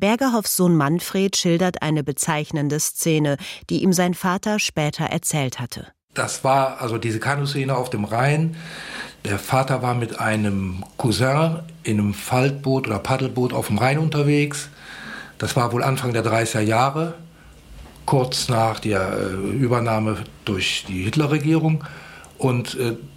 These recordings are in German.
Bergerhoffs Sohn Manfred schildert eine bezeichnende Szene, die ihm sein Vater später erzählt hatte. Das war also diese Kanuszene auf dem Rhein. Der Vater war mit einem Cousin in einem Faltboot oder Paddelboot auf dem Rhein unterwegs. Das war wohl Anfang der 30er Jahre, kurz nach der Übernahme durch die Hitlerregierung. Und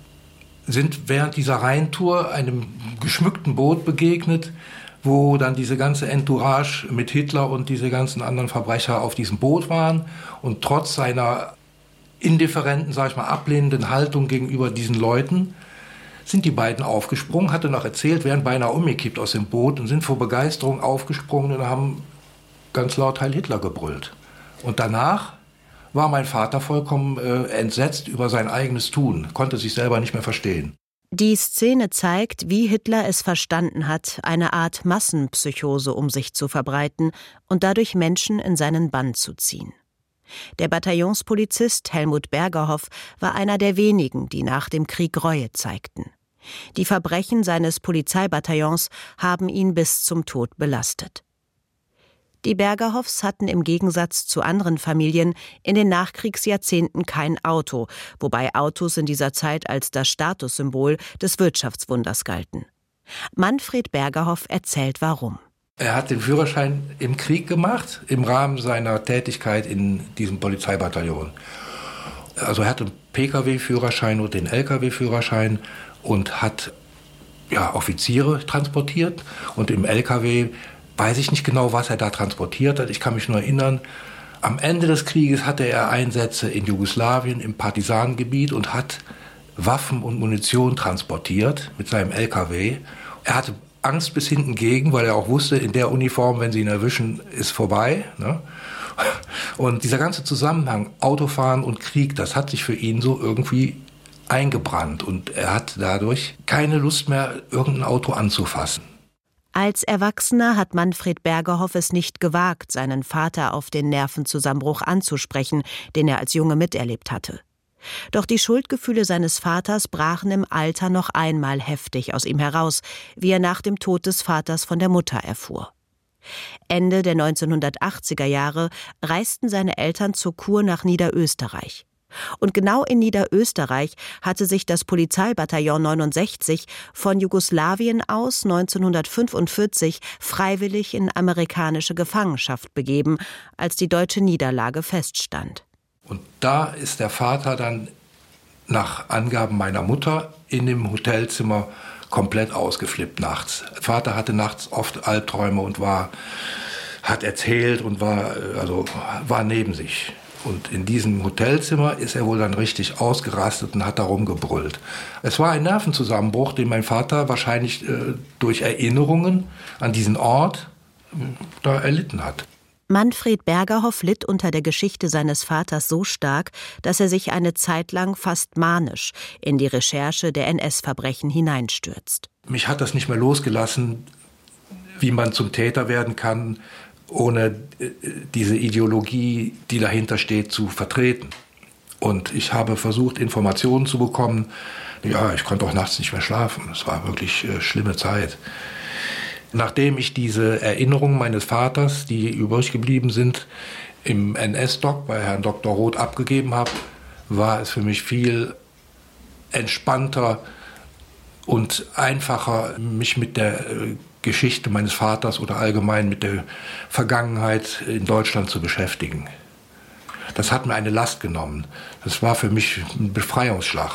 sind während dieser Rheintour einem geschmückten Boot begegnet, wo dann diese ganze Entourage mit Hitler und diese ganzen anderen Verbrecher auf diesem Boot waren. Und trotz seiner indifferenten, sag ich mal, ablehnenden Haltung gegenüber diesen Leuten sind die beiden aufgesprungen, hatte noch erzählt, wären beinahe umgekippt aus dem Boot und sind vor Begeisterung aufgesprungen und haben ganz laut Heil Hitler gebrüllt. Und danach war mein Vater vollkommen entsetzt über sein eigenes Tun, konnte sich selber nicht mehr verstehen. Die Szene zeigt, wie Hitler es verstanden hat, eine Art Massenpsychose um sich zu verbreiten und dadurch Menschen in seinen Bann zu ziehen. Der Bataillonspolizist Helmut Bergerhoff war einer der wenigen, die nach dem Krieg Reue zeigten. Die Verbrechen seines Polizeibataillons haben ihn bis zum Tod belastet. Die Bergerhoffs hatten im Gegensatz zu anderen Familien in den Nachkriegsjahrzehnten kein Auto, wobei Autos in dieser Zeit als das Statussymbol des Wirtschaftswunders galten. Manfred Bergerhoff erzählt warum. Er hat den Führerschein im Krieg gemacht, im Rahmen seiner Tätigkeit in diesem Polizeibataillon. Also er hatte einen Pkw-Führerschein und den Lkw-Führerschein und hat Offiziere transportiert. Und im Lkw weiß ich nicht genau, was er da transportiert hat. Ich kann mich nur erinnern, am Ende des Krieges hatte er Einsätze in Jugoslawien, im Partisanengebiet und hat Waffen und Munition transportiert mit seinem Lkw. Er hatte Angst bis hinten gegen, weil er auch wusste, in der Uniform, wenn sie ihn erwischen, ist vorbei. Ne? Und dieser ganze Zusammenhang, Autofahren und Krieg, das hat sich für ihn so irgendwie eingebrannt. Und er hat dadurch keine Lust mehr, irgendein Auto anzufassen. Als Erwachsener hat Manfred Bergerhoff es nicht gewagt, seinen Vater auf den Nervenzusammenbruch anzusprechen, den er als Junge miterlebt hatte. Doch die Schuldgefühle seines Vaters brachen im Alter noch einmal heftig aus ihm heraus, wie er nach dem Tod des Vaters von der Mutter erfuhr. Ende der 1980er Jahre reisten seine Eltern zur Kur nach Niederösterreich. Und genau in Niederösterreich hatte sich das Polizeibataillon 69 von Jugoslawien aus 1945 freiwillig in amerikanische Gefangenschaft begeben, als die deutsche Niederlage feststand. Und da ist der Vater dann nach Angaben meiner Mutter in dem Hotelzimmer komplett ausgeflippt nachts. Der Vater hatte nachts oft Albträume und hat erzählt und war neben sich. Und in diesem Hotelzimmer ist er wohl dann richtig ausgerastet und hat da rumgebrüllt. Es war ein Nervenzusammenbruch, den mein Vater wahrscheinlich durch Erinnerungen an diesen Ort da erlitten hat. Manfred Bergerhoff litt unter der Geschichte seines Vaters so stark, dass er sich eine Zeit lang fast manisch in die Recherche der NS-Verbrechen hineinstürzt. Mich hat das nicht mehr losgelassen, wie man zum Täter werden kann, ohne diese Ideologie, die dahinter steht, zu vertreten. Und ich habe versucht, Informationen zu bekommen. Ja, ich konnte auch nachts nicht mehr schlafen. Es war wirklich schlimme Zeit. Nachdem ich diese Erinnerungen meines Vaters, die übrig geblieben sind, im NS-Doc bei Herrn Dr. Roth abgegeben habe, war es für mich viel entspannter und einfacher, mich mit der Geschichte meines Vaters oder allgemein mit der Vergangenheit in Deutschland zu beschäftigen. Das hat mir eine Last genommen. Das war für mich ein Befreiungsschlag.